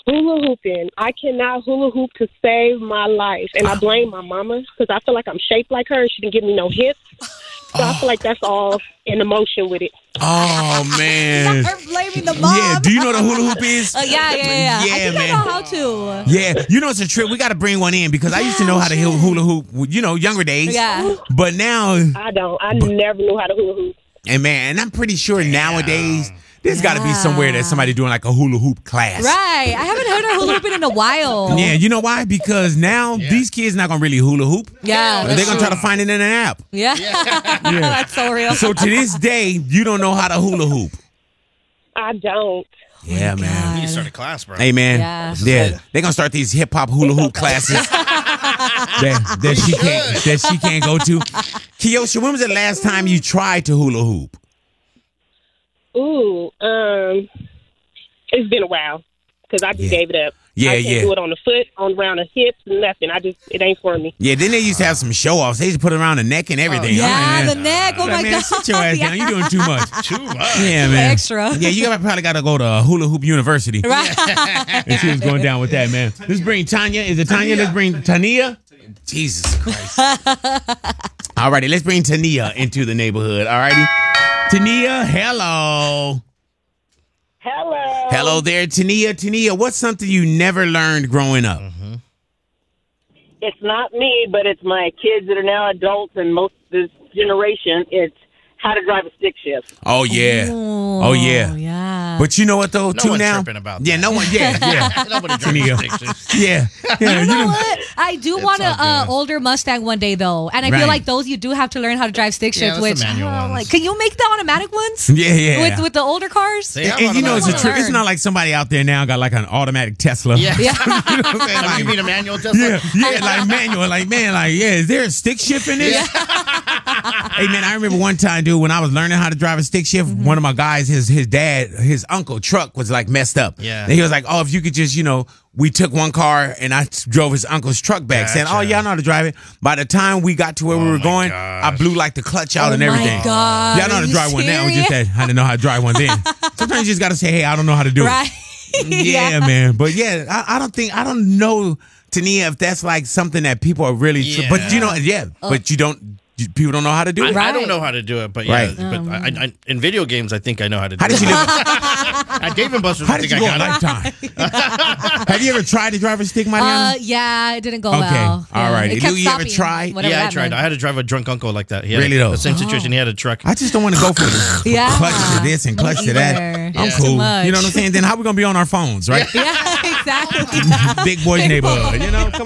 Hula hooping. I cannot hula hoop to save my life. And I blame my mama because I feel like I'm shaped like her. She didn't give me no hips. So I feel like that's all in emotion with it. Oh, man. You're blaming the mom. Yeah, do you know what a hula hoop is? Yeah. I think man. I know how to. Yeah, you know it's a trip. We got to bring one in because I used to know how to hula hoop, younger days. Yeah. But now, I don't. I never knew how to hula hoop. and man, and I'm pretty sure nowadays there's got to be somewhere that somebody doing like a hula hoop class. Right. I haven't heard her hula hooping in a while. Yeah, you know why? Because now these kids not gonna really hula hoop. Yeah. They're gonna try to find it in an app. Yeah. That's so real. So to this day, you don't know how to hula hoop. I don't. Yeah, man. You need to start a class, bro. Hey, man. Yeah. They're gonna start these hip hop hula hoop classes that she can't go to. Kiosha, when was the last time you tried to hula hoop? Ooh, it's been a while because I just gave it up. I can't do it on the foot, around the hips, nothing. It ain't for me. Yeah, then they used to have some show offs. They used to put it around the neck and everything. The neck. Oh my God. Sit your ass down. You're doing too much. Too much. Yeah, man. Extra. Yeah, you probably got to go to Hula Hoop University. Right. And see what's going down with that, man. Let's bring Tanya. Is it Tanya? Let's bring Tania. Jesus Christ. All righty, let's bring Tania into the neighborhood. All righty. Tania, hello. Hello. Hello there, Tania. Tania, what's something you never learned growing up? It's not me, but it's my kids that are now adults and most of this generation. It's how to drive a stick shift. Oh, yeah. Oh, yeah. Yeah. But you know what, though, No too, one's now? tripping about Yeah, that. no one. Yeah. Nobody Tania. drinks pictures. Yeah. You know what? I do want all an good. older Mustang one day, though. And I Right. feel like those you do have to learn how to drive stick Yeah, shift, that's the which, manual I don't know, ones. like, can you make the automatic ones? Yeah. With the older cars? They have And you know, it's automatic it's learn. not like somebody out there now got like an automatic Tesla. Yeah. Yeah. You know what I'm saying? You Like, mean a manual Tesla? yeah, like manual, like man, like is there a stick shift in this? Hey man, I remember one time, dude, when I was learning how to drive a stick shift, one of my guys, his uncle truck was like messed up. Yeah. And he was like, oh, if you could just, we took one car and I drove his uncle's truck back, saying, oh, y'all know how to drive it. By the time we got to where we were going, I blew like the clutch out and everything. My God. Y'all know how Are to you drive one now. We just serious? said I didn't know how to drive one then. Sometimes you just got to say, hey, I don't know how to do Right. it. Yeah, man. But yeah, I don't know, Tania, if that's like something that people are really, but but people don't know how to do it. I don't know how to do it, but Right. but I, in video games, I think I know how to do How it. did you live? At Dave and Buster's, How I did think you I go a got lifetime? Have you ever tried to drive a stick, Mariana? Yeah, it didn't go Okay. well. All right. It kept Lou, you ever stopping, tried? whatever Yeah, I that tried. meant. I had to drive a drunk uncle like that. He had Really, though? the same situation. He had a truck. I just don't want to go for the Yeah. clutch to this and clutch to that. Either. I'm It's cool. too much. You know what I'm saying? Then how we gonna be on our phones, right? Yeah, exactly. Big boys neighborhood. You know, come